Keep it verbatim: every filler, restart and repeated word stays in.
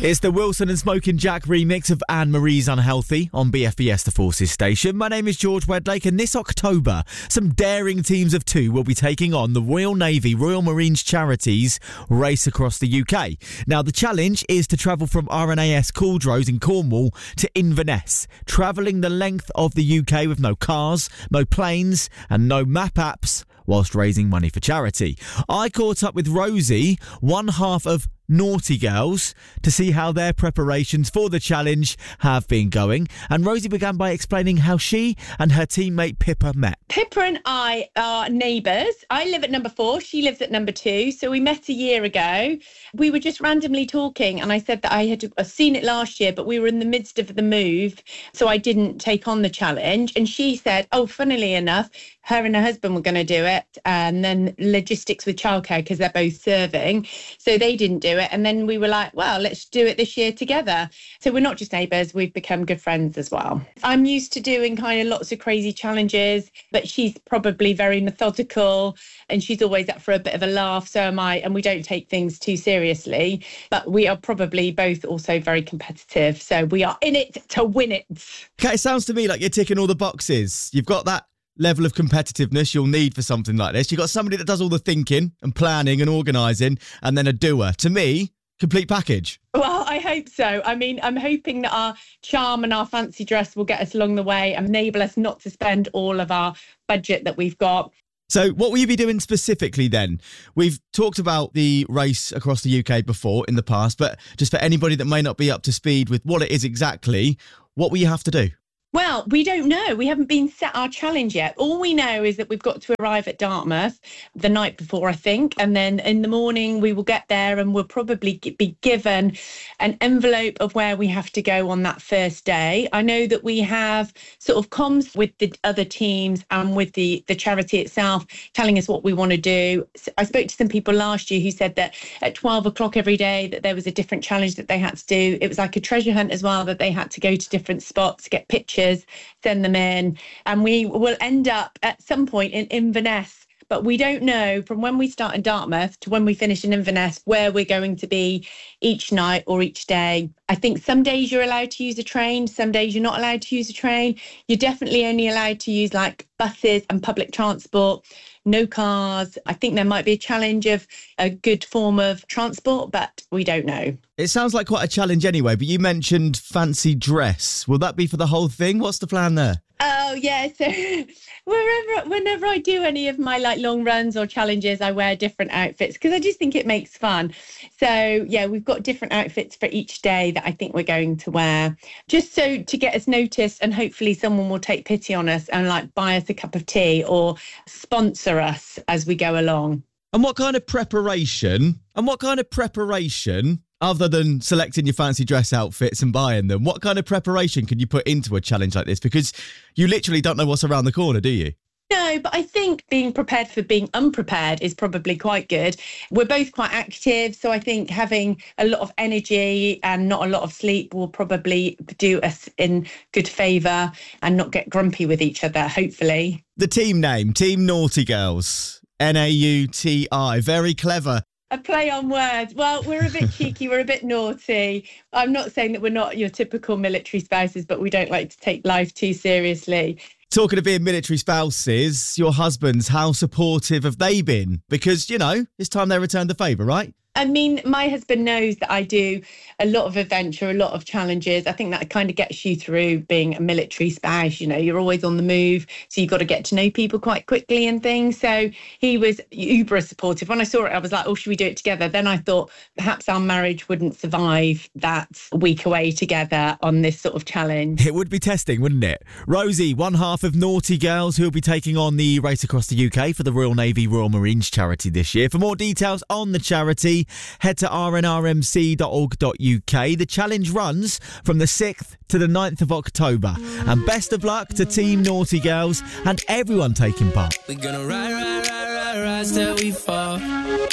It's the Wilson and Smoking Jack remix of Anne Marie's Unhealthy on B F B S The Forces station. My name is George Wedlake, and this October, some daring teams of two will be taking on the Royal Navy Royal Marines Charities race across the U K. Now, the challenge is to travel from R N A S Caldrose in Cornwall to Inverness, travelling the length of the U K with no cars, no planes and no map apps, whilst raising money for charity. I caught up with Rosie, one half of Naughty Girls, to see how their preparations for the challenge have been going. And Rosie began by explaining how she and her teammate Pippa met. Pippa and I are neighbours. I live at number four. She lives at number two. So we met a year ago. We were just randomly talking, and I said that I had seen it last year, but we were in the midst of the move, so I didn't take on the challenge. And she said, oh, funnily enough, her and her husband were going to do it, and then logistics with childcare because they're both serving, so they didn't do it. And then we were like, well, let's do it this year together. So we're not just neighbours, we've become good friends as well. I'm used to doing kind of lots of crazy challenges, but she's probably very methodical and she's always up for a bit of a laugh, so am I, and we don't take things too seriously, but we are probably both also very competitive, so we are in it to win it. Okay, it sounds to me like you're ticking all the boxes. You've got that level of competitiveness you'll need for something like this. You've got somebody that does all the thinking and planning and organising, and then a doer. To me, complete package. Well, I hope so. I mean, I'm hoping that our charm and our fancy dress will get us along the way and enable us not to spend all of our budget that we've got. So what will you be doing specifically then? We've talked about the race across the U K before in the past, but just for anybody that may not be up to speed with what it is exactly, what will you have to do? Well, we don't know. We haven't been set our challenge yet. All we know is that we've got to arrive at Dartmouth the night before, I think. And then in the morning we will get there and we'll probably be given an envelope of where we have to go on that first day. I know that we have sort of comms with the other teams and with the, the charity itself, telling us what we want to do. So I spoke to some people last year who said that at twelve o'clock every day that there was a different challenge that they had to do. It was like a treasure hunt as well, that they had to go to different spots, get pictures, send them in, and we will end up at some point in Inverness. But we don't know from when we start in Dartmouth to when we finish in Inverness where we're going to be each night or each day. I think some days you're allowed to use a train, some days you're not allowed to use a train. You're definitely only allowed to use like buses and public transport, no cars. I think there might be a challenge of a good form of transport, but we don't know. It sounds like quite a challenge anyway, but you mentioned fancy dress. Will that be for the whole thing? What's the plan there? Oh, yeah. So wherever, whenever I do any of my like long runs or challenges, I wear different outfits because I just think it makes fun. So, yeah, we've got different outfits for each day that I think we're going to wear, just so to get us noticed, and hopefully someone will take pity on us and like buy us a cup of tea or sponsor us as we go along. And what kind of preparation, and what kind of preparation, other than selecting your fancy dress outfits and buying them, what kind of preparation can you put into a challenge like this? Because you literally don't know what's around the corner, do you? No, but I think being prepared for being unprepared is probably quite good. We're both quite active, so I think having a lot of energy and not a lot of sleep will probably do us in good favour and not get grumpy with each other, hopefully. The team name, Team Naughty Girls, N A U T I, very clever. A play on words. Well, we're a bit cheeky, we're a bit naughty. I'm not saying that we're not your typical military spouses, but we don't like to take life too seriously. Talking of being military spouses, your husbands, how supportive have they been? Because, you know, it's time they returned the favour, right? I mean, my husband knows that I do a lot of adventure, a lot of challenges. I think that kind of gets you through being a military spouse. You know, you're always on the move, so you've got to get to know people quite quickly and things. So he was uber supportive. When I saw it, I was like, oh, should we do it together? Then I thought perhaps our marriage wouldn't survive that week away together on this sort of challenge. It would be testing, wouldn't it? Rosie, one half of Naughty Girls, who will be taking on the race across the U K for the Royal Navy Royal Marines charity this year. For more details on the charity, head to r n r m c dot org dot u k. The challenge runs from the sixth to the ninth of October. And best of luck to Team Naughty Girls and everyone taking part. We're gonna ride, ride, ride, ride, ride till we fall.